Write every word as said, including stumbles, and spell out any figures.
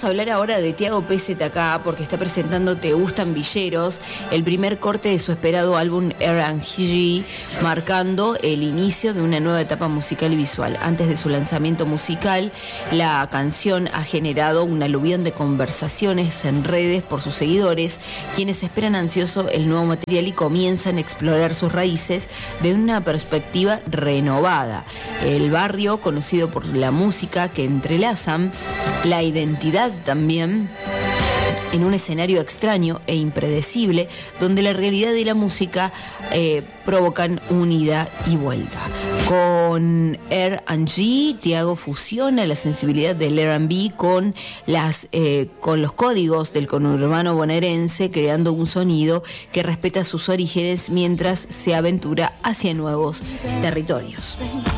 a hablar ahora de Tiago P Z K porque está presentando Te Gustan Villeros, el primer corte de su esperado álbum R and G, marcando el inicio de una nueva etapa musical y visual. Antes de su lanzamiento musical, la canción ha generado un aluvión de conversaciones en redes por sus seguidores, quienes esperan ansioso el nuevo material y comienzan a explorar sus raíces de una perspectiva renovada. El barrio, conocido por la música que entrelazan, la identidad también, en un escenario extraño e impredecible, donde la realidad y la música eh, provocan un ida y vuelta. Con R and G, Tiago fusiona la sensibilidad del R and B con, las, eh, con los códigos del conurbano bonaerense, creando un sonido que respeta sus orígenes mientras se aventura hacia nuevos territorios.